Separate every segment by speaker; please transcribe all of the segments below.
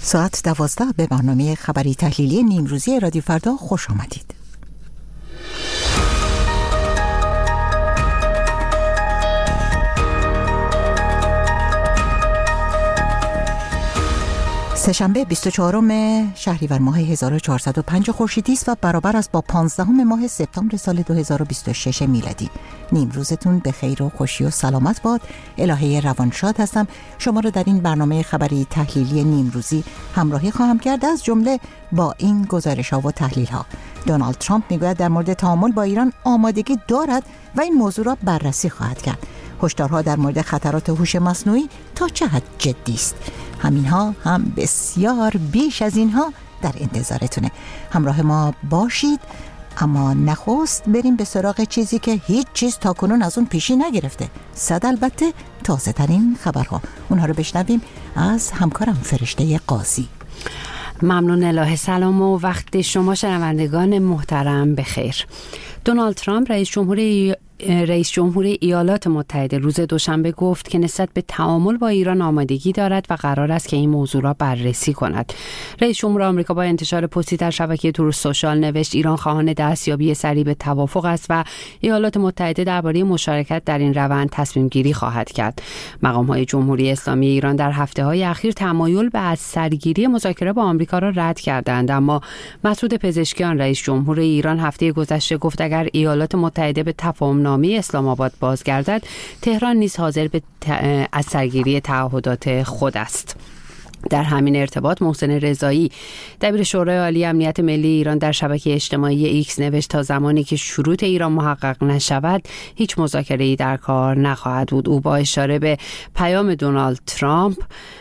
Speaker 1: ساعت 12 به برنامه خبری تحلیلی نیمروزی رادیو فردا خوش آمدید. سه‌شنبه 24 شهریور ماه 1405 خورشیدی است و برابر است با 15 ماه سپتامبر سال 2026 میلادی. نیمروزتون به خیر و خوشی و سلامت باد. الهه روانشاد هستم. شما رو در این برنامه خبری تحلیلی نیمروزی همراهی خواهم کرد، از جمله با این گزارش‌ها و تحلیل‌ها. دونالد ترامپ میگوید در مورد تعامل با ایران آمادگی دارد و این موضوع را بررسی خواهد کرد. هشدارها در مورد خطرات هوش مصنوعی تا چه حد جدی است. همینها هم بسیار بیش از اینها در انتظارتونه. همراه ما باشید. اما نخست بریم به سراغ چیزی که هیچ چیز تاکنون از اون پیشی نگرفته. البته تازه ترین خبرها. اونها رو بشنویم از همکارم فرشته قاضی.
Speaker 2: ممنون الهه. سلام و وقت شما شنوندگان محترم بخیر. دونالد ترامپ رئیس جمهور ایالات متحده روز دوشنبه گفت که نسبت به تعامل با ایران آمادگی دارد و قرار است که این موضوع را بررسی کند. رئیس جمهور آمریکا با انتشار پستی در شبکه تروث سوشال نوشت ایران خواهان دستیابی سریع به توافق است و ایالات متحده درباره مشارکت در این روند تصمیم گیری خواهد کرد. مقام‌های جمهوری اسلامی ایران در هفته‌های اخیر تمایل به از سرگیری مذاکره با آمریکا را رد کردند، اما مسعود پزشکیان رئیس جمهور ایران هفته گذشته گفت اگر ایالات متحده به تفاهم نامه اسلام آباد بازگردد، تهران نیز حاضر به از سرگیری تعهدات خود است. در همین ارتباط محسن رضایی دبیر شورای عالی امنیت ملی ایران در شبکه اجتماعی ایکس نوشت تا زمانی که شروط ایران محقق نشود هیچ مذاکره‌ای در کار نخواهد بود. او با اشاره به پیام دونالد ترامپ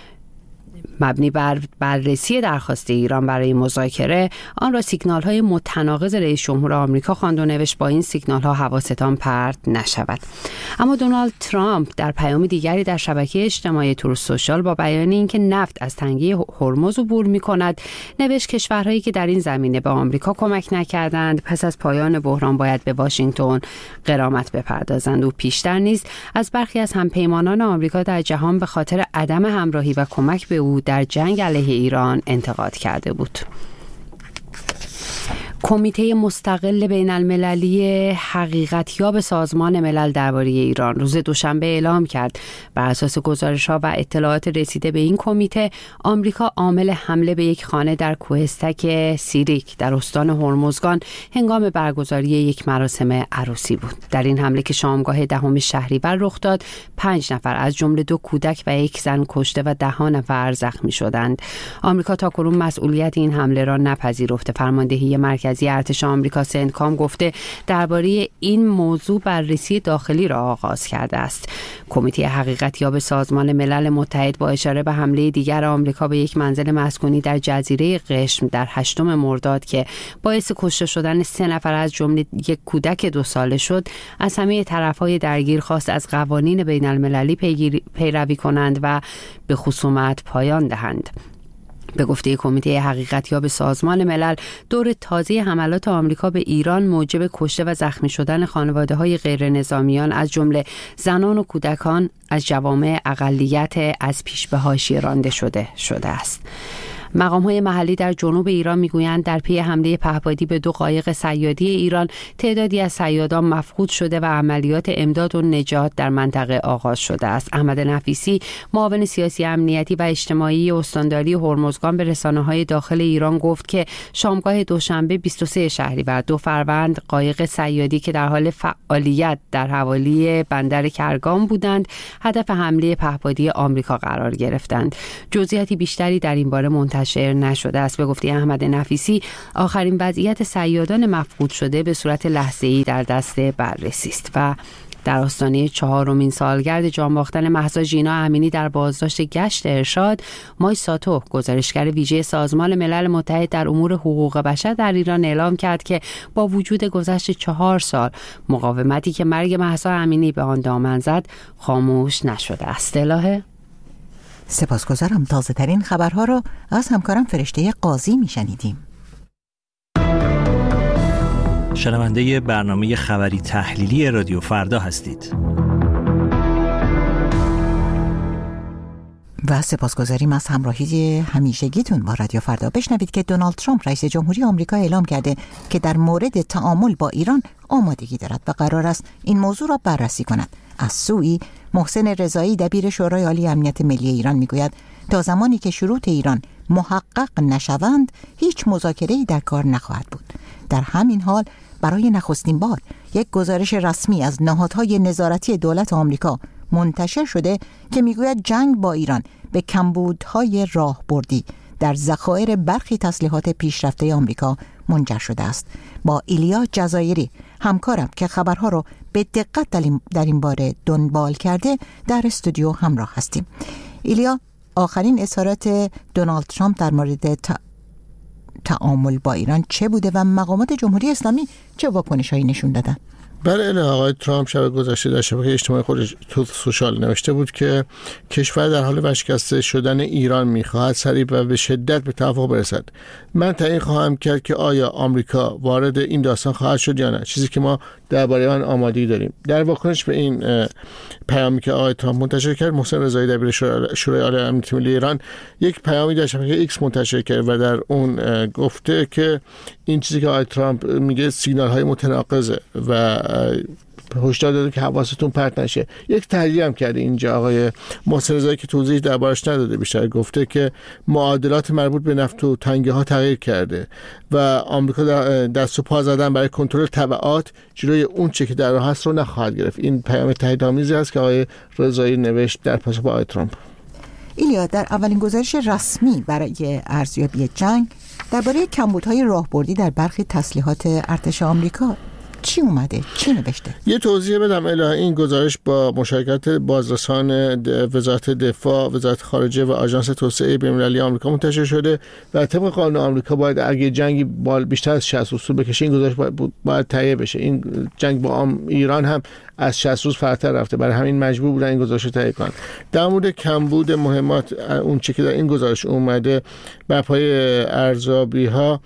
Speaker 2: مبنی بر بررسی درخواست ایران برای مذاکره آن را سیگنال‌های متناقض رئیس جمهور آمریکا خواند و نوشت با این سیگنال‌ها حواستان پرت نشود. اما دونالد ترامپ در پیام دیگری در شبکه اجتماعی تروث سوشال با بیان اینکه نفت از تنگه هرمز عبور می‌کند نوشت کشورهایی که در این زمینه به آمریکا کمک نکردند پس از پایان بحران باید به واشنگتن غرامت بپردازند. و پیشتر نیز از برخی از همپیمانان آمریکا در جهان به خاطر عدم همراهی و کمک به او در جنگ علیه ایران انتقاد کرده بود. کمیته مستقل بین المللی حقیقتیاب سازمان ملل درباره ایران روز دوشنبه اعلام کرد بر اساس گزارش‌ها و اطلاعات رسیده به این کمیته آمریکا عامل حمله به یک خانه در کوهستک سیریک در استان هرمزگان هنگام برگزاری یک مراسم عروسی بود. در این حمله که شامگاه 10 شهریور رخ داد 5 نفر از جمله 2 کودک و 1 زن کشته و 10 نفر زخمی شدند. آمریکا تاکنون مسئولیت این حمله را نپذیرفته. فرماندهی مرکزی ارتش آمریکا سنتکام گفته درباره این موضوع بررسی داخلی را آغاز کرده است. کمیته حقیقتیاب سازمان ملل متحد با اشاره به حمله دیگر آمریکا به یک منزل مسکونی در جزیره قشم در 8 مرداد که باعث کشته شدن 3 نفر از جمله یک کودک 2 ساله شد، از همه طرف‌های درگیر خواست از قوانین بین المللی پیروی کنند و به خصومت پایان دهند. به گفته کمیته حقیقتیاب سازمان ملل، دور تازه حملات آمریکا به ایران موجب کشته و زخمی شدن خانواده‌های غیر نظامیان از جمله زنان و کودکان از جوامع اقلیت از پیش به حاشیه رانده شده است. مقام‌های محلی در جنوب ایران میگویند در پی حمله پهپادی به 2 قایق صیادی ایران تعدادی از صیادان مفقود شده و عملیات امداد و نجات در منطقه آغاز شده است. احمد نفیسی معاون سیاسی امنیتی و اجتماعی استانداری هرمزگان به رسانه‌های داخل ایران گفت که شامگاه دوشنبه 23 شهریور 2 فروند قایق صیادی که در حال فعالیت در حوالی بندر کرگان بودند هدف حمله پهپادی آمریکا قرار گرفتند. جزئیاتی بیشتری در این باره منتشر نشده است. به گفته احمد نفیسی آخرین وضعیت صیادان مفقود شده به صورت لحظه‌ای در دست بررسی است. و در آستانه 4مین سالگرد جان باختن مهسا ژینا امینی در بازداشت گشت ارشاد، مای ساتو گزارشگر ویژه سازمان ملل متحد در امور حقوق بشر در ایران اعلام کرد که با وجود گذشت 4 سال مقاومتی که مرگ مهسا امینی به آن دامن زد خاموش نشده است. الهه
Speaker 1: سپاسگزارم. تازه ترین خبرها رو از همکارم فرشته قاضی میشنیدیم.
Speaker 3: شنونده برنامه خبری تحلیلی رادیو فردا هستید.
Speaker 1: و سپاسگزاریم از همراهی همیشگیتون با رادیو فردا. بشنوید که دونالد ترامپ رئیس جمهوری آمریکا اعلام کرده که در مورد تعامل با ایران آمادگی دارد و قرار است این موضوع را بررسی کند. از سوی محسن رضایی دبیر شورای عالی امنیت ملی ایران میگوید تا زمانی که شروط ایران محقق نشوند هیچ مذاکره‌ای در کار نخواهد بود. در همین حال برای نخستین بار یک گزارش رسمی از نهادهای نظارتی دولت آمریکا منتشر شده که میگوید جنگ با ایران به کمبودهای راهبردی در ذخایر برخی تسلیحات پیشرفته آمریکا منجر شده است. با ایلیا جزایری همکارم که خبرها رو به دقت در این باره دنبال کرده در استودیو همراه هستیم. ایلیا، آخرین اظهارات دونالد ترامپ در مورد تعامل با ایران چه بوده و مقامات جمهوری اسلامی چه واکنش‌هایی نشون دادن؟
Speaker 4: بله، آقای ترامپ شب گذشته در شبکه اجتماعی خودش تو سوشال نوشته بود که کشور در حال ورشکسته شدن ایران می‌خواهد سریع و به شدت به توافق برسد. من تعیین خواهم کرد که آیا آمریکا وارد این داستان خواهد شد یا نه، چیزی که ما درباره آن آمادگی داریم. در واکنش به این پیامی که آقای ترامپ منتشر کرد، محسن رضایی دبیر شورای عالی امنیت ملی ایران یک پیامی در شبکه ایکس منتشر کرد و در اون گفته که این چیزی که آقای ترامپ میگه سیگنال‌های متناقضه و هشدار داده که حواستون پرت نشه. یک تحلیل هم کرده اینجا آقای محسن رضایی که توضیح دربارش نداده، بیشتر گفته که معادلات مربوط به نفت و تنگه ها تغییر کرده و آمریکا دست و پا زدن برای کنترل تبعات جلوی اون چه که در راه هست رو نخواهد گرفت. این پیام تهدیدآمیزی است که آقای رضایی نوشت در پاسخ به آقای ترامپ.
Speaker 1: ایلیا، در اولین گزارش رسمی برای ارزیابی جنگ درباره کمبودهای راهبردی در برخی تسلیحات ارتش آمریکا چی اومده؟ چی نوشته؟
Speaker 4: یه توضیح بدم. این گزارش با مشارکت بازرسان وزارت دفاع، وزارت خارجه و آژانس توسعه بین‌المللی آمریکا منتشر شده و طبق قانون آمریکا باید اگه جنگی بیشتر از 60 روز طول بکشه این گزارش باید تهیه بشه. این جنگ با ایران هم از 60 روز فراتر رفته، برای همین مجبور بودن این گزارش رو تهیه کنن. در مورد کمبود مهمات، اون چیزی که در این گزارش اومده بر پایه ارزیابی‌ها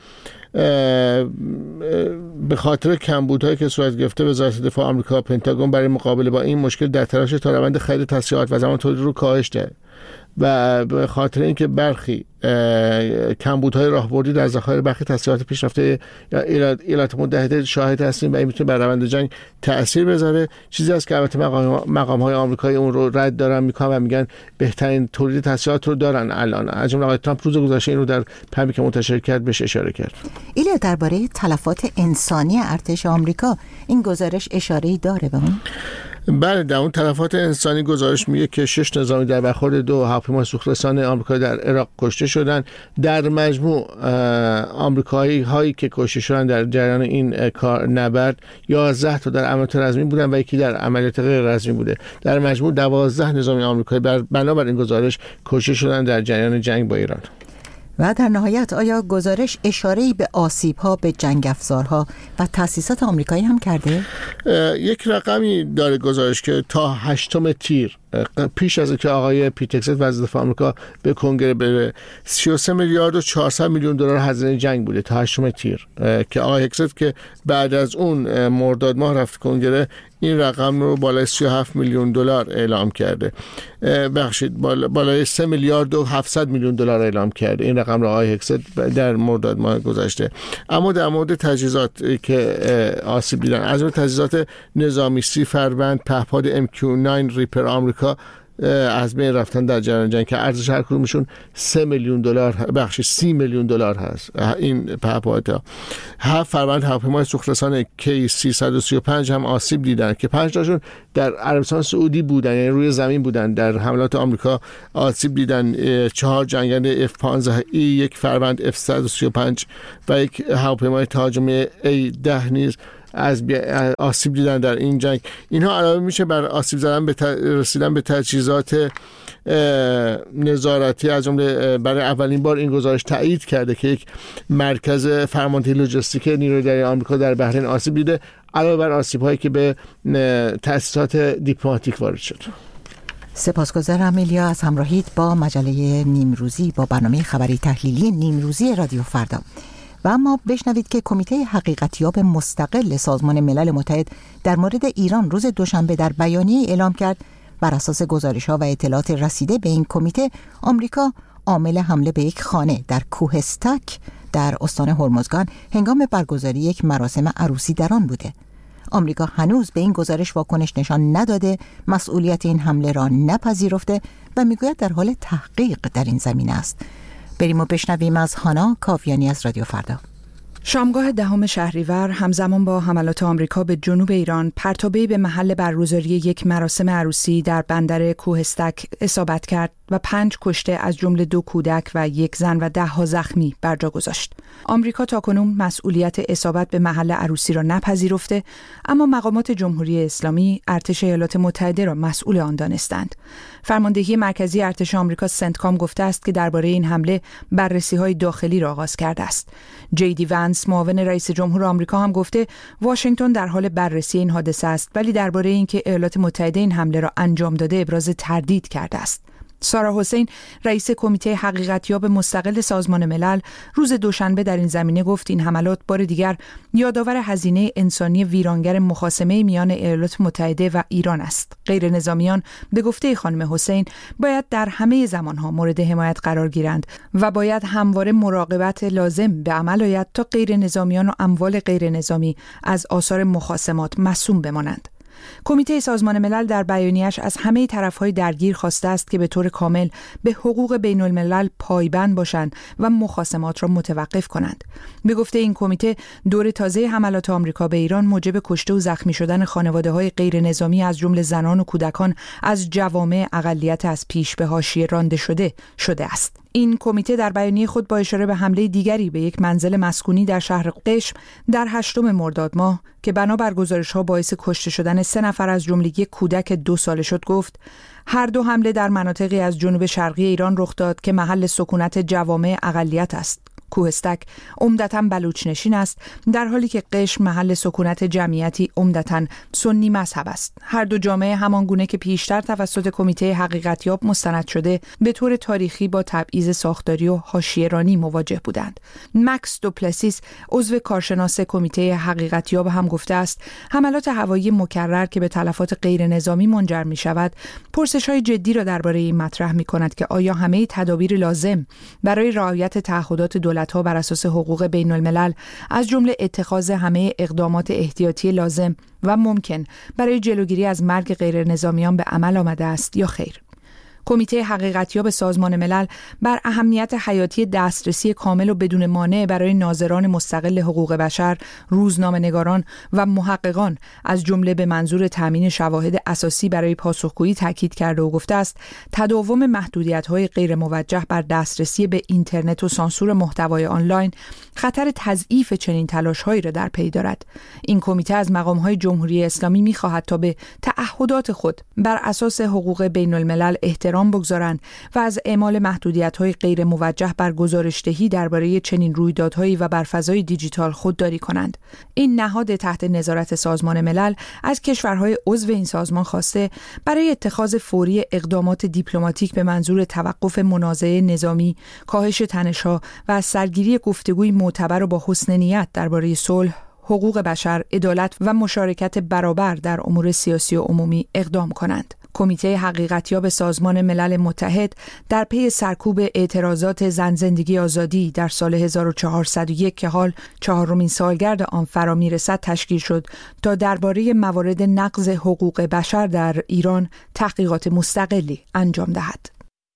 Speaker 4: به خاطر کمبودهایی که صورت گرفته وزارت دفاع آمریکا پنتاگون برای مقابله با این مشکل در تلاش تا روند خرید تسلیحات و زمان تولید رو کاهش دهد و به خاطر اینکه برخی کمبودهای راهبردی در ذخایر برخی تسلیحات پیشرفته ایالات متحده شاهد هستیم و این میتونه بر روند جنگ تأثیر بذاره. چیزی است که البته مقام‌های آمریکایی اون رو رد دارن میکنن و میگن بهترین تولید تسلیحات رو دارن الان. از جمله آقای ترامپ روز گذشته این رو در پیامی که منتشر کرد بهش اشاره کرد.
Speaker 1: ایلیا، درباره تلفات انسانی ارتش آمریکا این گزارش اشاره‌ای داره به اون؟
Speaker 4: بله، در اون تلفات انسانی گزارش میگه که 6 نظامی در برخورد 2 هواپیمای سوخترسان آمریکایی در عراق کشته شدند. در مجموع آمریکایی هایی که کشته شدن در جریان این کار نبرد 11 تا در عملیات رزمی بودن و یکی در عملیات غیر رزمی بوده. در مجموع 12 نظامی آمریکایی بنابر این گزارش کشته شدن در جریان جنگ با ایران.
Speaker 1: و در نهایت آیا گزارش اشاره‌ای به آسیب‌ها به جنگ افزارها و تأسیسات آمریکایی هم کرده؟
Speaker 4: یک رقمی داره گزارش که تا 8 تیر پیش از اینکه آقای پیت هگست وزیر دفاع آمریکا به کنگره بره 33 میلیارد و 400 میلیون دلار هزینه جنگ بوده تا 8 تیر که آقای هگست که بعد از اون مرداد ماه رفت کنگره این رقم رو بالای 37 میلیون دلار اعلام کرده. بالای 3 میلیارد و 700 میلیون دلار اعلام کرده. این رقم رو آقای هگست در مرداد ماه گذشته. اما در مورد تجهیزات که آسیب دیدن، از اون تجهیزات نظامی 30 فروند پهپاد MQ-9 ریپر آمریکا از بین رفتن در جریان جنگ که ارزش هر کدومشون 3 میلیون دلار 30 میلیون دلار هست. این پهپادها 7 فروند هواپیمای سوخترسان K335 هم آسیب دیدن که 5 تاشون در عربستان سعودی بودن، یعنی روی زمین بودن، در حملات آمریکا آسیب دیدن. 4 جنگنده F-15E، 1 فروند F-135 و 1 هواپیمای تهاجمی A-10 نیز از آسیب دیدن در این جنگ. اینها علاوه میشه بر آسیب زدن رسیدن به تجهیزات نظارتی. از جمله برای اولین بار این گزارش تایید کرده که یک مرکز فرماندهی لوجستیک نیروی دریایی آمریکا در بحرین آسیب دیده، علاوه بر آسیب هایی که به تأسیسات دیپلماتیک وارد شد.
Speaker 1: سپاسگزارم ایلیا از همراهیت با مجله نیمروزی، با برنامه خبری تحلیلی نیمروزی رادیو فردا. و اما بشنوید که کمیته حقیقتیاب مستقل سازمان ملل متحد در مورد ایران روز دوشنبه در بیانیه اعلام کرد بر اساس گزارش‌ها و اطلاعات رسیده به این کمیته، آمریکا عامل حمله به یک خانه در کوه استک در استان هرمزگان هنگام برگزاری یک مراسم عروسی در آن بوده. آمریکا هنوز به این گزارش واکنش نشان نداده، مسئولیت این حمله را نپذیرفته و میگوید در حال تحقیق در این زمینه است. بریم و بشنویم از هانا کاویانی از رادیو فردا.
Speaker 5: شامگاه 10 شهریور همزمان با حملات آمریکا به جنوب ایران، پرتابه‌ای به محل برگزاری یک مراسم عروسی در بندر کوهستک اصابت کرد و 5 کشته از جمله 2 کودک و 1 زن و 10 زخمی بر جا گذاشت. آمریکا تاکنون مسئولیت اصابت به محل عروسی را نپذیرفته، اما مقامات جمهوری اسلامی ارتش ایالات متحده را مسئول آن دانستند. فرماندهی مرکزی ارتش آمریکا سنتکام گفته است که درباره این حمله بررسی‌های داخلی را آغاز کرده است. جی وانس معاون رئیس جمهور آمریکا هم گفته واشنگتن در حال بررسی این حادثه است، ولی درباره اینکه ایالات متحده این حمله را انجام داده ابراز تردید کرده است. سارا حسین رئیس کمیته حقیقتیاب مستقل سازمان ملل روز دوشنبه در این زمینه گفت این حملات بار دیگر یادآور هزینه انسانی ویرانگر مخاصمه میان ایالات متحده و ایران است. غیر نظامیان به گفته خانم حسین باید در همه زمانها مورد حمایت قرار گیرند و باید همواره مراقبت لازم به عمل آید تا غیر نظامیان و اموال غیر نظامی از آثار مخاصمات معصوم بمانند. کمیته سازمان ملل در بیانیه‌اش از همه طرف‌های درگیر خواسته است که به طور کامل به حقوق بین الملل پایبند باشند و مخاصمات را متوقف کنند. به گفته این کمیته، دور تازه حملات آمریکا به ایران موجب کشته و زخمی شدن خانواده‌های غیر نظامی از جمله زنان و کودکان از جوامع اقلیت از پیش به حاشیه رانده شده است. این کمیته در بیانیه خود با اشاره به حمله دیگری به یک منزل مسکونی در شهر قشم در 8 مرداد ماه که بنابر گزارش‌ها باعث کشته شدن 3 نفر از جمله یک کودک 2 ساله شد گفت هر دو حمله در مناطقی از جنوب شرقی ایران رخ داد که محل سکونت جوامع اقلیت است. کوهستک عمدتاً بلوچ‌نشین است، در حالی که قشم محل سکونت جمعیتی عمدتاً سنی مذهب است. هر دو جامعه همان گونه که پیشتر توسط کمیته حقیقتیاب مستند شده به طور تاریخی با تبعیض ساختاری و حاشیه‌رانی مواجه بودند. مکس دوپلسیس عضو کارشناس کمیته حقیقتیاب هم گفته است حملات هوایی مکرر که به تلفات غیر نظامی منجر می شود پرسش‌های جدی را درباره این مطرح می کند که آیا همه تدابیر لازم برای رعایت تعهدات دولت‌ها بر اساس حقوق بین الملل از جمله اتخاذ همه اقدامات احتیاطی لازم و ممکن برای جلوگیری از مرگ غیر نظامیان به عمل آمده است یا خیر. کمیته حقیقتیاب سازمان ملل بر اهمیت حیاتی دسترسی کامل و بدون مانع برای ناظران مستقل حقوق بشر، روزنامه‌نگاران و محققان از جمله به منظور تامین شواهد اساسی برای پاسخگویی تاکید کرده و گفته است تداوم محدودیت‌های غیر موجه بر دسترسی به اینترنت و سانسور محتوای آنلاین خطر تضعیف چنین تلاش‌هایی را در پی دارد. این کمیته از مقام‌های جمهوری اسلامی می‌خواهد تا به تعهدات خود بر اساس حقوق بین الملل احترام بگذارند و از اعمال محدودیت‌های غیر موجه بر گزارش‌دهی درباره چنین رویدادهایی و بر فضای دیجیتال خودداری کنند. این نهاد تحت نظارت سازمان ملل از کشورهای عضو این سازمان خواسته برای اتخاذ فوری اقدامات دیپلماتیک به منظور توقف منازعه نظامی، کاهش تنش‌ها و از سرگیری گفتگوی معتبر و با حسن نیت درباره صلح، حقوق بشر، عدالت و مشارکت برابر در امور سیاسی و عمومی اقدام کنند. کمیته حقیقتیاب سازمان ملل متحد در پی سرکوب اعتراضات زن زندگی آزادی در سال 1401 که حال 4مین سالگرد آن فرا میرسد تشکیل شد تا درباره موارد نقض حقوق بشر در ایران تحقیقات مستقلی انجام دهد.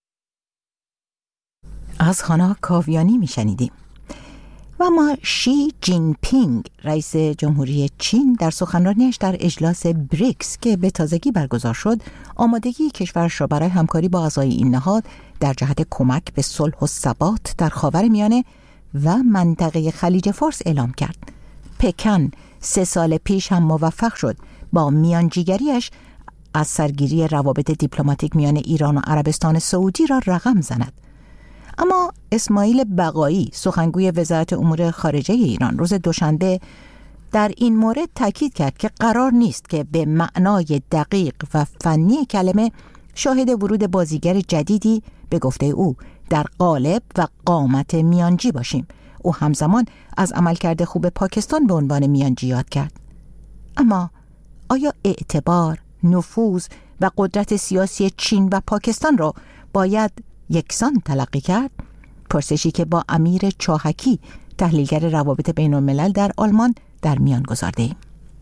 Speaker 1: از هانا کاویانی میشنیدیم. و اما شی جین پینگ رئیس جمهوری چین در سخنرانیش در اجلاس بریکس که به تازگی برگزار شد آمادگی کشورش را برای همکاری با اعضای این نهاد در جهت کمک به صلح و ثبات در خاورمیانه و منطقه خلیج فارس اعلام کرد. پکن 3 سال پیش هم موفق شد با میانجیگریش از سرگیری روابط دیپلماتیک میان ایران و عربستان سعودی را رقم زند. اما اسماعیل بقایی سخنگوی وزارت امور خارجه ایران روز دوشنبه در این مورد تاکید کرد که قرار نیست که به معنای دقیق و فنی کلمه شاهد ورود بازیگر جدیدی به گفته او در قالب و قامت میانجی باشیم. او همزمان از عملکرد خوب پاکستان به عنوان میانجی یاد کرد. اما آیا اعتبار، نفوذ و قدرت سیاسی چین و پاکستان را باید یکسان تلقی کرد؟ پرسشی که با امیر چاهکی تحلیلگر روابط بین الملل در آلمان در میان گذارده‌ایم.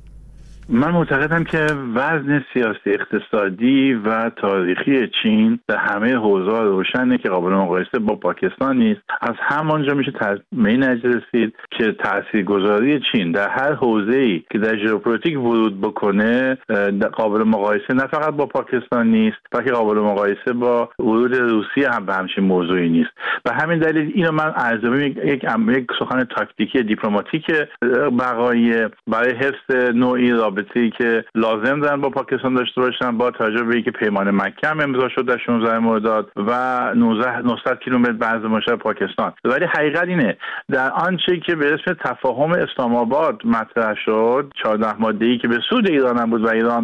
Speaker 6: من معتقدم که وزن سیاسی اقتصادی و تاریخی چین در همه حوزه‌ها روشنه که قابل مقایسه با پاکستان نیست. از همانجا میشه به این نتیجه رسید که تاثیرگذاری چین در هر حوزه‌ای که در ژئوپلیتیک ورود بکنه قابل مقایسه نه فقط با پاکستان نیست، بلکه قابل مقایسه با ورود روسیه هم به همچین موضوعی نیست. به همین دلیل اینو من ارزیابی یک سخن تاکتیکی دیپلماتیک بقایی برای حفظ نوعی رابطه‌ای که لازم دارن با پاکستان داشته باشن، با توجه به اینکه پیمان مکه هم امضا شد در 16 مرداد و 900 کیلومتر بعد مشرف پاکستان. ولی حقیقت اینه در آنچه که به اسم تفاهم اسلام آباد مطرح شد 14 ماده‌ای که به سود ایران هم بود و ایران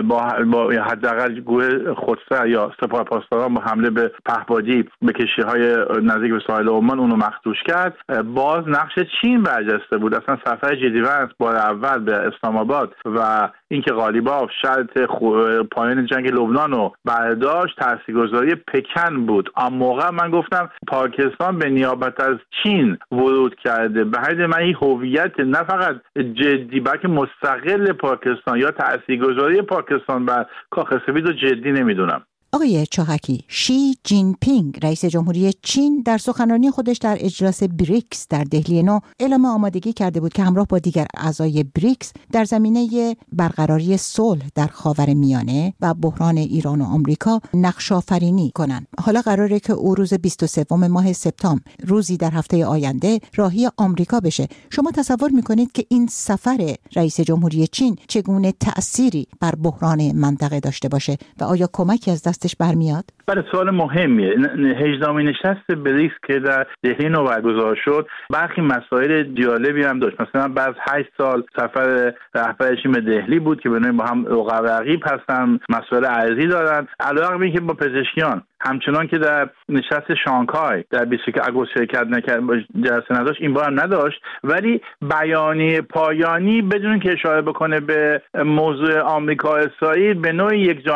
Speaker 6: با حداقل گروه خودسر یا سپاه پاسداران با حمله به پهپادی به کشتی‌های نزدیک به ساحل عمان اونو مخدوش کرد، باز نقش چین برجسته بود. اصلا سفر جدی ونس بار اول به اسلام آباد و اینکه غالیباف شرط پایان جنگ لبنان رو برداشت تاثیرگذاری پکن بود. اما موقع من گفتم پاکستان به نیابت از چین ورود کرده. به همین من این هویت نه فقط جدی بلکه مستقل پاکستان یا تاثیرگذاری پاکستان بر کاخ سفید رو جدی نمیدونم.
Speaker 1: آقای چاهکی، شی جین پینگ رئیس جمهوری چین در سخنرانی خودش در اجلاس بریکس در دهلی نو اعلام آمادگی کرده بود که همراه با دیگر اعضای بریکس در زمینه برقراری صلح در خاورمیانه و بحران ایران و آمریکا نقش‌آفرینی کنند. حالا قراره که او روز 23 ماه سپتامبر، روزی در هفته آینده، راهی آمریکا بشه. شما تصور می‌کنید که این سفر رئیس جمهوری چین چگونه تأثیری بر بحران منطقه داشته باشه و آیا کمکی از دست برمیاد؟
Speaker 6: برای سوال مهمیه. 18مین نشست بریکس که در دهلی نو برگزار شد برخی مسائل جالبی هم داشت. مثلا بعد 8 سال سفر رهبر چین به دهلی بود که بنابراین با هم رقیب هستن، مسائل ارضی دارن. علاوه بر اینکه با پزشکیان همچنان که در نشست شانگهای در 21 آگوست شرکت نکرد، جلسه نداشت، این بار هم نداشت، ولی بیانیه پایانی بدون که اشاره بکنه به موضوع آمریکا اسرائیل به نوعی یک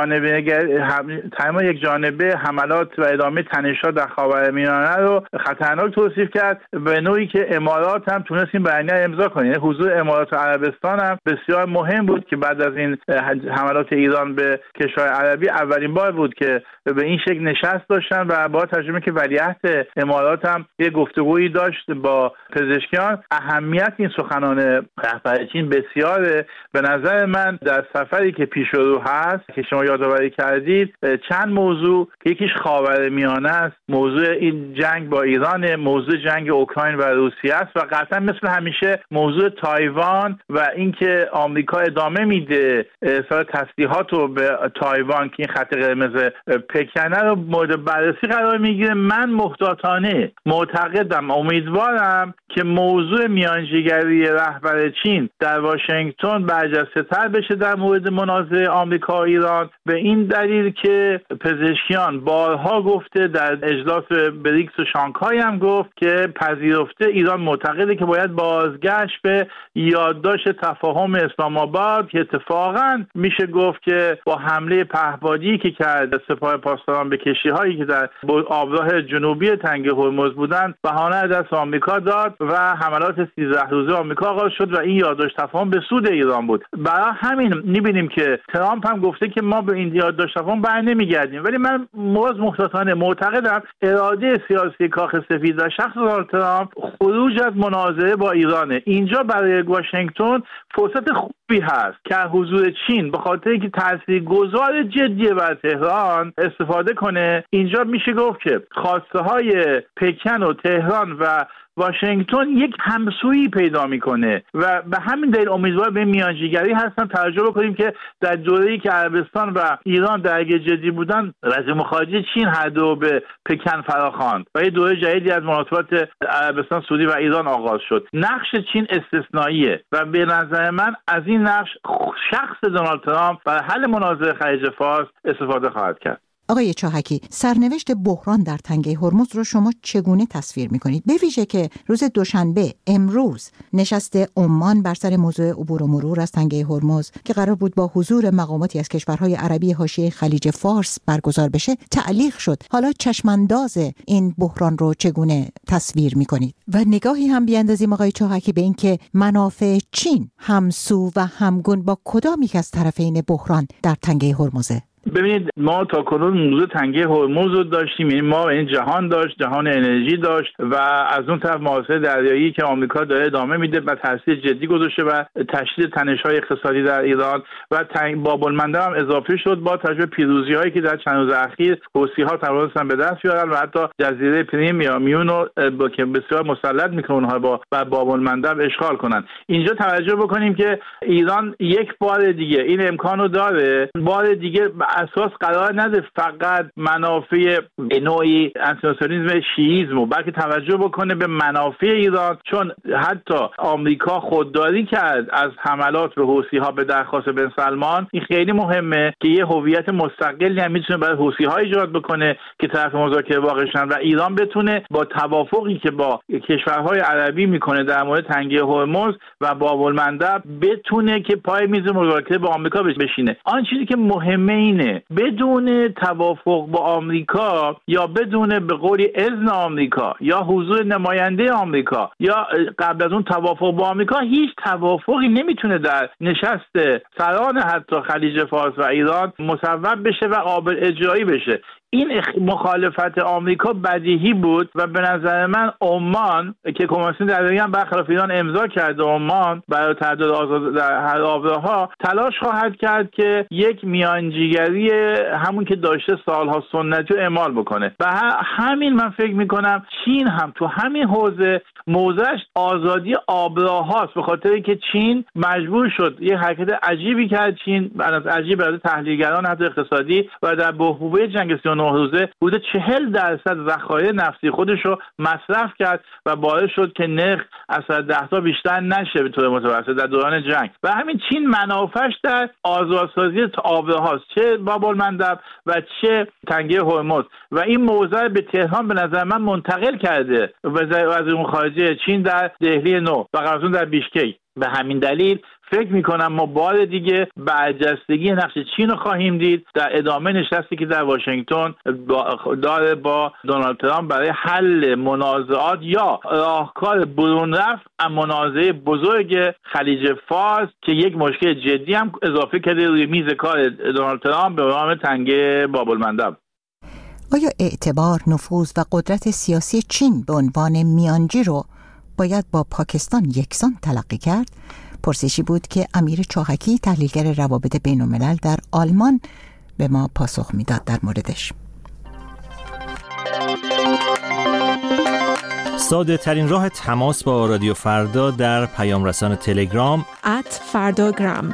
Speaker 6: جانبه حملات و ادامه تنش‌ها در خاورمیانه رو خطرناک توصیف کرد، به نوعی که امارات هم تونست این بیانیه امضا کنه. حضور امارات و عربستان هم بسیار مهم بود که بعد از این حملات ایران به کشورهای عربی اولین بار بود که به این شکل نشست داشتن و با ترجمه که ولیعهد امارات هم یه گفتگویی داشت با پزشکیان. اهمیت این سخنان رهبر چین بسیاره. به نظر من در سفری که پیش رو هست که شما یادآوری کردید چند موضوع که یکیش خاورمیانه است، موضوع این جنگ با ایران، موضوع جنگ اوکراین و روسیه است و قطعا مثل همیشه موضوع تایوان و اینکه آمریکا ادامه میده ارسال تسلیحات رو به تایوان که این خط قرمز پکنه رو مورد بررسی قرار میگیره. من محتاطانه معتقدم، امیدوارم که موضوع میانجیگری رهبر چین در واشنگتن برجسته تر بشه در مورد منازعه آمریکا و ایران، به این دلیل که پزشکیان بارها گفته، در اجلاس بریکس و شانگهای هم گفت که پذیرفته ایران معتقده که باید بازگشت به یادداشت تفاهم اسلام آباد که اتفاقا میشه گفت که با حمله پهپادی که کرد سپاه پاسداران به کشتی‌هایی که در آبراه جنوبی تنگه هرمز بودند بهانه از دست آمریکا داد و حملات 13 روزه آمریکا آغاز شد و این یادداشت تفاهم به سود ایران بود. برای همین می‌بینیم که ترامپ هم گفته که ما به این یادداشت تفاهم برنمیگردیم، ولی من محتاطانه معتقدم اراده سیاسی کاخ سفید و شخص دونالد ترامپ خروج از مناظره با ایرانه. اینجا برای واشنگتن فرصت خوبی هست که حضور چین به خاطر اینکه تاثیرگذار جدی بر تهران استفاده کنه. اینجا میشه گفت که خواسته های پکن و تهران و واشنگتن یک همسویی پیدا میکنه و به همین دلیل امیدوار به میانجیگری هستن. توجه بکنیم که در دوره‌ای که عربستان و ایران درگیر جدی بودن، وزیر مخارجه چین هر دو به پکن فراخواند و یه دوره جدیدی از مناسبات عربستان، سعودی و ایران آغاز شد. نقش چین استثنائیه و به نظر من از این نقش شخص دونالد ترامپ برای حل منازعه خلیج فارس استفاده خواهد کرد.
Speaker 1: آقای چاهکی، سرنوشت بحران در تنگه هرمز رو شما چگونه تصویر می‌کنید؟ به ویژه که روز دوشنبه امروز نشست عمان بر سر موضوع عبور و مرور از تنگه هرمز که قرار بود با حضور مقاماتی از کشورهای عربی حاشیه خلیج فارس برگزار بشه تعلیق شد. حالا چشمانداز این بحران رو چگونه تصویر می‌کنید؟ و نگاهی هم بیاندازیم آقای چاهکی به اینکه منافع چین همسو و همگون با کدام یک از طرفین بحران در تنگه هرمزه؟
Speaker 6: ببینید، ما تا کنون موضوع تنگه هرمز رو داشتیم، یعنی ما این جهان داشت، جهان انرژی داشت و از اون طرف محاصره دریایی که آمریکا داره ادامه میده و تاثیر جدی گذاشته و تشدید تنش‌های اقتصادی در ایران و باب المندب هم اضافه شد با توجه به پیروزی‌هایی که در چند روز اخیر حوثی‌ها توانستن به دست بیارن و حتی جزیره پریم یا میون رو که بسیار مسلط میکنه اونها با باب المندب اشغال کنن. اینجا توجه بکنیم که ایران یک بار دیگه این امکانو داره، بار دیگه اساس قرار نده فقط منافع به نوعی انترناسیونالیسم شیعیسم، بلکه توجه بکنه به منافع ایران، چون حتی آمریکا خودداری کرد از حملات به حوثی‌ها به درخواست بن سلمان. این خیلی مهمه که یه هویت مستقلی هم میتونه برای حوثی‌ها ایجاد بکنه که طرف مذاکره واقع شن و ایران بتونه با توافقی که با کشورهای عربی میکنه در مورد تنگه هرمز و باب المندب بتونه که پای میز مذاکره با آمریکا بشینه. آن چیزی که مهمه اینه بدون توافق با آمریکا یا بدون به قولی اذن آمریکا یا حضور نماینده آمریکا یا قبل از اون توافق با آمریکا، هیچ توافقی نمیتونه در نشست سران حتی خلیج فارس و ایران مصوب بشه و قابل اجرایی بشه. این مخالفت آمریکا بدیهی بود و به نظر من عمان که کنوانسیون دریایی هم برخلاف ایران امضا کرده، عمان برای تعدد آزاد در هر آبراها تلاش خواهد کرد که یک میانجیگری همون که داشته سالها سنتی رو اعمال بکنه و همین من فکر میکنم چین هم تو همین حوزه موضعش آزادی آبراهاست، به خاطر که چین مجبور شد یه حرکت عجیبی کرد. چین عجیب برای تحلیلگران حتی اقتصادی و در بحبوحه جنگ 39 روزه حدود 40% ذخایر نفتی خودش رو مصرف کرد و باعث شد که نرخ از 10 تا بیشتر نشه به طور متوسط در دوران جنگ. و همین چین منافعش در آزادسازی آبراهاست، چه باب المندب و چه تنگه هرمز، و این موضوع به تهران به نظر من منتقل کرده وزیر خارجه چین در دهلی نو و قرارشون در بیشکک. به همین دلیل فکر میکنم ما بار دیگه برجستگی نقش چین رو خواهیم دید در ادامه نشستی که در واشنگتن داره با دونالد ترامپ برای حل منازعات یا راهکار برون رفت از منازعه بزرگ خلیج فارس که یک مشکل جدی هم اضافه کرده روی میز کار دونالد ترامپ به نام تنگه باب المندب.
Speaker 1: آیا اعتبار، نفوذ و قدرت سیاسی چین به عنوان میانجی رو باید با پاکستان یکسان تلقی کرد؟ پرسشی بود که امیر چاهکی، تحلیلگر روابط بین الملل در آلمان، به ما پاسخ میداد در موردش.
Speaker 3: ساده ترین راه تماس با رادیو فردا در پیام رسان تلگرام
Speaker 7: @فرdagram.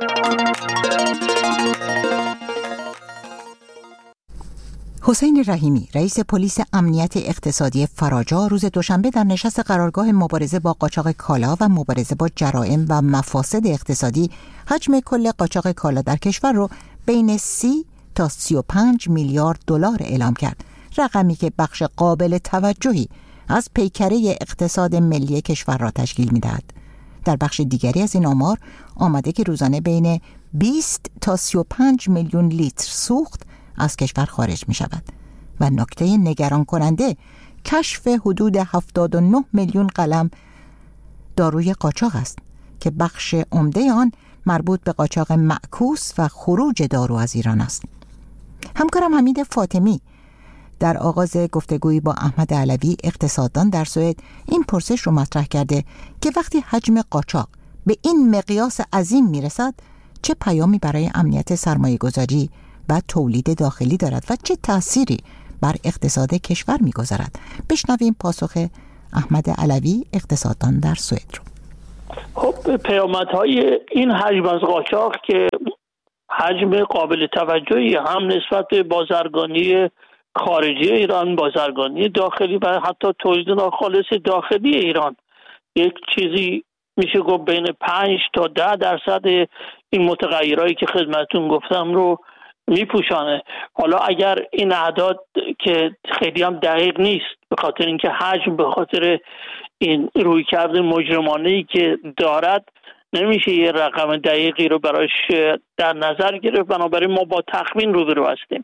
Speaker 1: حسین رحیمی، رئیس پلیس امنیت اقتصادی فراجا، روز دوشنبه در نشست قرارگاه مبارزه با قاچاق کالا و مبارزه با جرائم و مفاسد اقتصادی حجم کل قاچاق کالا در کشور رو بین 30 تا 35 میلیارد دلار اعلام کرد، رقمی که بخش قابل توجهی از پیکره اقتصاد ملی کشور را تشکیل می‌دهد. در بخش دیگری از این آمار آمده که روزانه بین 20 تا 35 میلیون لیتر سوخت از کشور خارج می شود و نکته نگران کننده کشف حدود 79 میلیون قلم داروی قاچاق است که بخش عمده آن مربوط به قاچاق معکوس و خروج دارو از ایران است. همکارم حمید فاطمی در آغاز گفتگویی با احمد علوی، اقتصاددان در سوئد، این پرسش رو مطرح کرده که وقتی حجم قاچاق به این مقیاس عظیم می رسد چه پیامی برای امنیت سرمایه گذاری و تولید داخلی دارد و چه تأثیری بر اقتصاد کشور می‌گذارد. بشنویم پاسخ احمد علوی، اقتصاددان در سوئد رو.
Speaker 8: خب پیامدهای این حجم از قاچاق که حجم قابل توجهی هم نسبت به بازرگانی خارجی ایران، بازرگانی داخلی و حتی تولید ناخالص داخلی ایران، یک چیزی میشه گفت بین 5 تا 10% این متغیرهایی که خدمتتون گفتم رو میپوشانه. حالا اگر این اعداد که خیلی هم دقیق نیست به خاطر اینکه حجم به خاطر این رویکرد مجرمانه‌ای که دارد نمیشه یه رقم دقیقی رو براش در نظر گرفت، بنابراین ما با تخمین روبرو هستیم.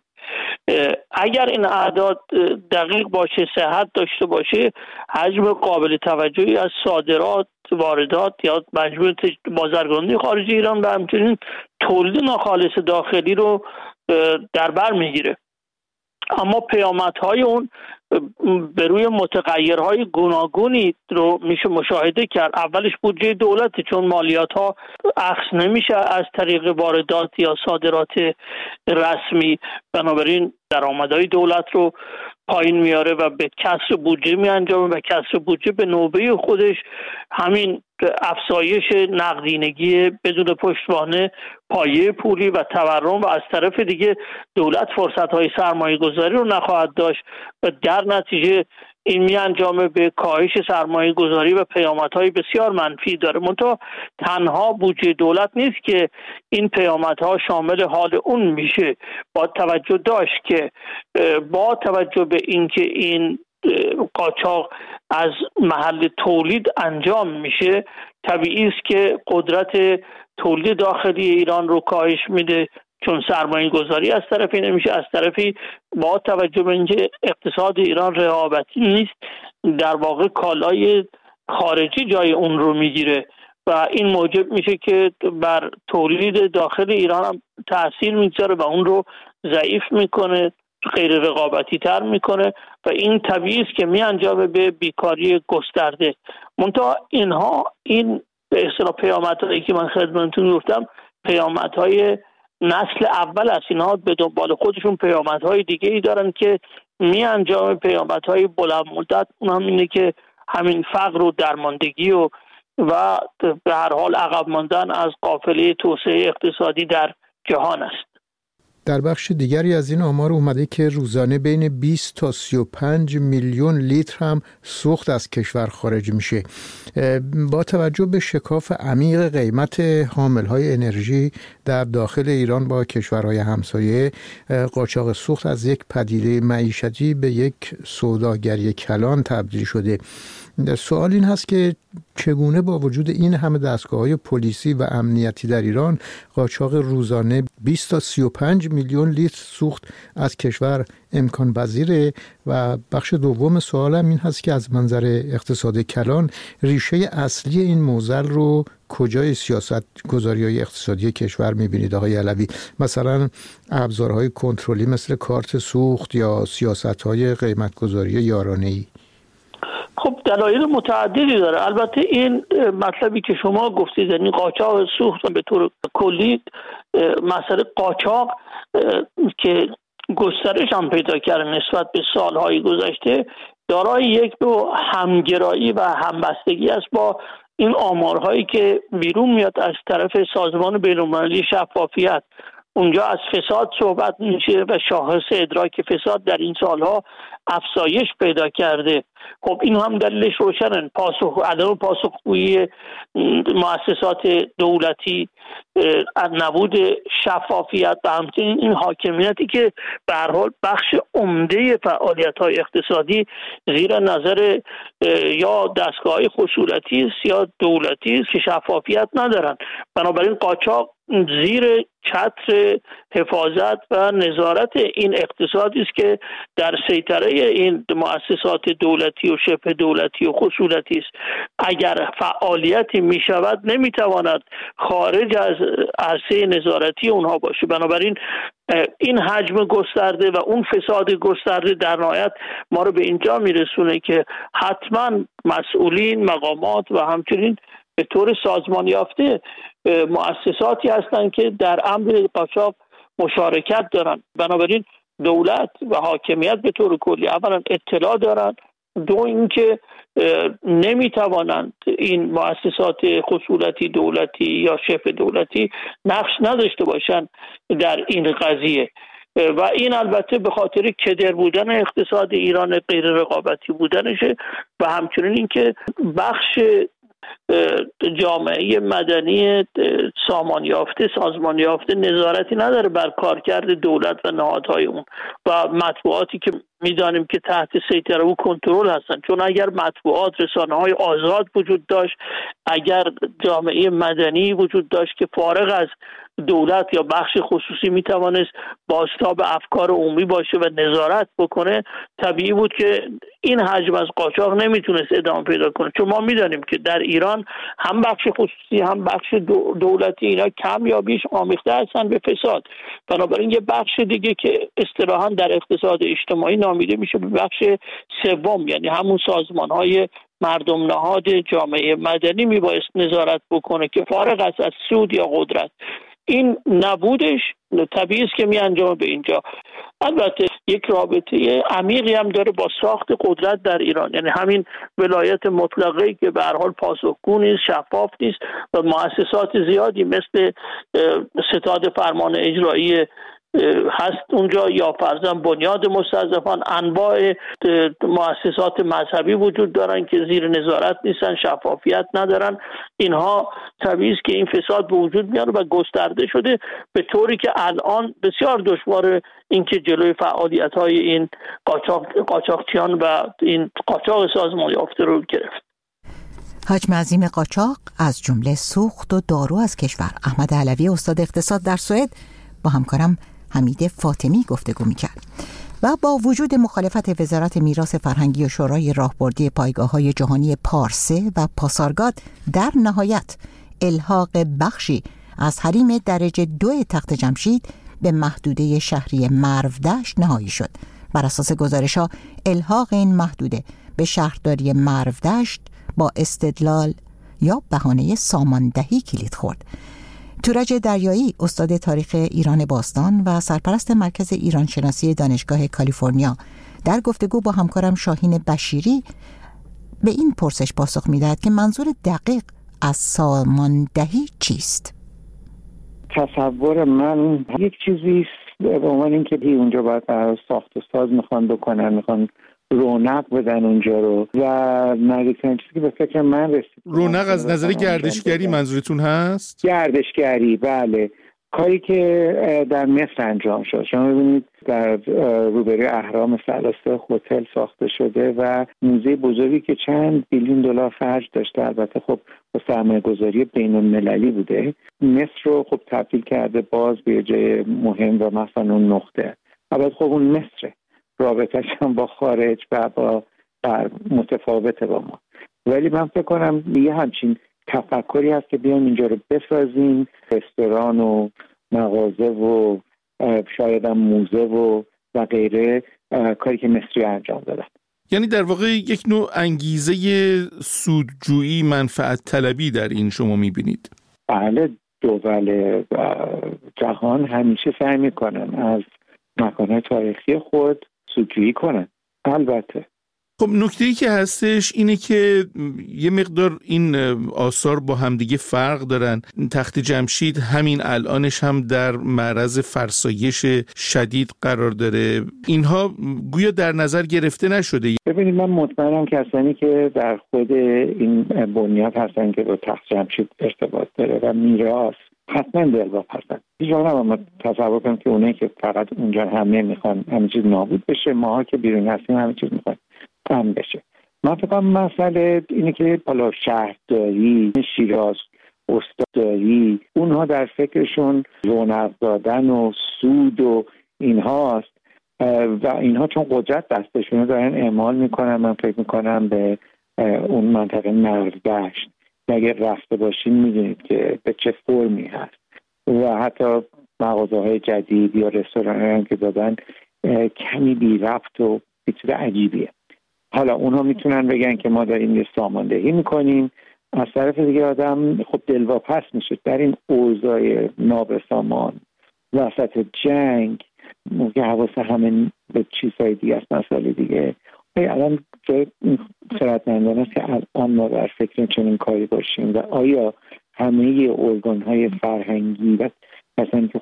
Speaker 8: اگر این اعداد دقیق باشه، صحت داشته باشه، حجم قابل توجهی از صادرات، واردات یا مجموعه بازرگانی خارجی ایران و همچنین تولید ناخالص داخلی رو در بر میگیره. اما پیامدهای اون به روی متغیرهای گوناگونی رو میشه مشاهده کرد. اولش بودجه دولت، چون مالیات ها اخذ نمیشه از طریق واردات یا صادرات رسمی، بنابراین درآمدهای دولت رو پایین میاره و به کسر بودجه میانجامه و کسر بودجه به نوبه خودش همین افزایش نقدینگی بدون پشتوانه پایه پولی و تورم و از طرف دیگه دولت فرصت‌های سرمایه گذاری رو نخواهد داشت و در نتیجه این میانجامه به کاهش سرمایه گذاری و پیامدهای بسیار منفی داره. منتها تنها بودجه دولت نیست که این پیامدها شامل حال اون میشه. با توجه داشت که با توجه به اینکه این قاچاق از محل تولید انجام میشه، طبیعی است که قدرت تولید داخلی ایران رو کاهش میده، چون سرمایه گذاری از طرفی نمیشه، از طرفی با توجه به اینکه اقتصاد ایران رقابتی نیست، در واقع کالای خارجی جای اون رو میگیره و این موجب میشه که بر تولید داخل ایران هم تأثیر میگذاره و اون رو ضعیف میکنه، غیر رقابتی تر میکنه و این طبیعی است که میانجامه به بیکاری گسترده. منتها این به اصطلاح پیامدهایی که من خدمتتون گفتم پیامدهای نسل اول است. اینها به دنبال خودشون پیامدهای دیگه ای دارن که میانجامه پیامدهای بلند مدت. اون هم اینه که همین فقر و درماندگی و به هر حال عقب ماندن از قافله توسعه اقتصادی در جهان است.
Speaker 9: در بخش دیگری از این آمار اومده که روزانه بین 20 تا 35 میلیون لیتر هم سوخت از کشور خارج میشه. با توجه به شکاف عمیق قیمت حاملهای انرژی در داخل ایران با کشورهای همسایه، قاچاق سوخت از یک پدیده معیشتی به یک سوداگری کلان تبدیل شده. سوال این هست که چگونه با وجود این همه دستگاه‌های پلیسی و امنیتی در ایران قاچاق روزانه 20 تا 35 میلیون لیتر سوخت از کشور امکان پذیره؟ و بخش دوم سوالم این هست که از منظر اقتصاد کلان ریشه اصلی این معضل رو کجای سیاست گذاری‌های اقتصادی کشور می‌بینید آقای علوی؟ مثلا ابزارهای کنترلی مثل کارت سوخت یا سیاست‌های قیمت‌گذاری یارانه‌ای؟
Speaker 8: خب دلایل متعددی داره. البته این مطلبی که شما گفتید، یعنی قاچاق سوخت به طور کلی، مسئله قاچاق که گسترش هم پیدا کرده نسبت به سالهای گذشته، دارای یک نوع همگرایی و همبستگی است با این آمارهایی که بیرون میاد از طرف سازمان بین‌المللی شفافیت. اونجا از فساد صحبت میشه و شاخص ادراک فساد در این سالها افزایش پیدا کرده. خب این هم دلیلش روشنه، عدم پاسخگویی مؤسسات دولتی، نبود شفافیت و همچنین این حاکمیتی که به هر حال بخش عمده فعالیت‌های اقتصادی زیر نظر یا دستگاه‌های خصوصی است یا دولتی است که شفافیت ندارن. بنابراین قاچاق زیر چتر حفاظت و نظارت این اقتصادی است که در سیطره این مؤسسات دولتی و شبه دولتی و خصوصی است. اگر فعالیتی می شود نمی تواند خارج از عرصه نظارتی اونها باشه. بنابراین این حجم گسترده و اون فساد گسترده در نهایت ما رو به اینجا میرسونه که حتما مسئولین، مقامات و همچنین به طور سازمان یافته مؤسساتی هستند که در امر قاچاق مشارکت دارند. بنابراین دولت و حاکمیت به طور کلی اولا اطلاع دارند، دو اینکه نمیتوانند این مؤسسات خصوصی دولتی یا شبه دولتی نقش نداشته باشند در این قضیه. و این البته به خاطر کدر بودن اقتصاد ایران، غیر رقابتی بودنشه و همچنین اینکه بخش جامعه مدنی سامان یافته نظارتی نداره بر کارکرد دولت و نهادهای اون و مطبوعاتی که میدانیم که تحت سیطره و کنترل هستن. چون اگر مطبوعات، رسانه‌های آزاد وجود داشت، اگر جامعه مدنی وجود داشت که فارغ از دولت یا بخش خصوصی میتوانست بازتاب افکار عمومی باشه و نظارت بکنه، طبیعی بود که این حجم از قاچاق نمیتونست ادامه پیدا کنه. چون ما میدانیم که در ایران هم بخش خصوصی هم بخش دولتی اینا کم یا بیش آمیخته هستن به فساد. بنابراین یه بخش دیگه که اصطلاحاً در اقتصاد اجتماعی نامیده میشه به بخش سوم، یعنی همون سازمان‌های مردم نهاد جامعه مدنی میبایست نظارت بکنه که فارغ از سود یا قدرت. این نبودش طبیعی است که می انجام به اینجا. البته یک رابطه عمیقی هم داره با ساخت قدرت در ایران، یعنی همین ولایت مطلقه‌ای که به هر حال پاسخگو نیست، شفاف نیست و مؤسسات زیادی مثل ستاد فرمان اجرایی هست اونجا یا فرضاً بنیاد مستضعفان، انواع مؤسسات مذهبی وجود دارن که زیر نظارت نیستن، شفافیت ندارن. اینها طبیعی است که این فساد به وجود میاره و گسترده شده به طوری که الان بسیار دشواره اینکه جلوی فعالیت‌های این قاچاقچیان و این قاچاق سازمان یافته رو گرفت.
Speaker 1: حجم عظیم قاچاق از جمله سوخت و دارو از کشور. احمد علوی استاد اقتصاد در سوئد با همکارم حمید فاطمی گفتگو می‌کرد. و با وجود مخالفت وزارت میراث فرهنگی و شورای راهبردی پایگاه‌های جهانی پارسه و پاسارگاد، در نهایت الحاق بخشی از حریم درجه 2 تخت جمشید به محدوده شهری مرودشت نهایی شد. بر اساس گزارش‌ها الحاق این محدوده به شهرداری مرودشت با استدلال یا بهانه ساماندهی کلید خورد. تورج دریایی استاد تاریخ ایران باستان و سرپرست مرکز ایران شناسی دانشگاه کالیفرنیا در گفتگو با همکارم شاهین بشیری به این پرسش پاسخ می‌دهد که منظور دقیق از ساماندهی چیست؟
Speaker 10: تصور من یک چیزی به عنوان اینکه اونجا باید ساخت و ساز میخوان بکنن، میخوان رونق بدن اونجا رو و نزدیکترین چیزی که به فکر من رسید.
Speaker 11: رونق از نظر گردشگری منظورتون هست؟
Speaker 10: گردشگری، بله. کاری که در مصر انجام شد. شما ببینید در روبروی اهرام ثلاثه هتل ساخته شده و موزه بزرگی که چند بیلیون دلار خرج داشته، البته خب با سرمایه‌گذاری بین‌المللی بوده، مصر رو خب تبدیل کرده باز به جای مهم و مثلا اون نقطه. البته خب اون مصره، رابطه‌اش هم با خارج و با متفاوته با ما، ولی من فکر کنم یه همچین تفکری هست که بیایم اینجا رو بسازیم، رستوران و مغازه و شاید هم موزه و غیره، کاری که مصری انجام دادن.
Speaker 11: یعنی در واقع یک نوع انگیزه سودجویی، منفعت طلبی در این شما میبینید؟
Speaker 10: بله، دول جهان همیشه سعی میکنن از مکانهای تاریخی خود سودجویی کنن. البته
Speaker 11: خب نکته‌ای که هستش اینه که یه مقدار این آثار با همدیگه فرق دارن. تخت جمشید همین الانش هم در معرض فرسایش شدید قرار داره. اینها گویا در نظر گرفته نشده.
Speaker 10: ببینید من مطمئنم کسانی که در خود این بنیاد هستن که با تخت جمشید ارتباط داره و میراث حتما دلواپسن. دیگه ما تصور کنیم که اونایی که فقط اونجا همه میخوان همه چیز نابود بشه، ماها که بیرون هستیم همه چیز میخوان کم بشه. من فکر کنم مسئله اینه که بالا شهرداری، شیراز، استاداری، اونها در فکرشون رونق دادن و سود و اینهاست و اینها چون قدرت دستشونه دارن اعمال میکنن. من فکر میکنم به اون منطقه مرودشت اگه رفته باشین میدونید که به چه فرمی هست و حتی مغازه‌های جدید یا رستوران‌هایی که دادن کمی بی ربط و چیز عجیبیه. حالا اونها میتونن بگن که ما داریم یه ساماندهی میکنیم، از طرف دیگه آدم خب دلواپس میشه در این اوضاع نابسامان وسط جنگ، موقع حواس همه به چیزهای دیگه است. مسئله دیگه الان خردمندانه است که الان ما در فکر چنین کاری باشیم و آیا همه ارگان‌های فرهنگی و مثلا که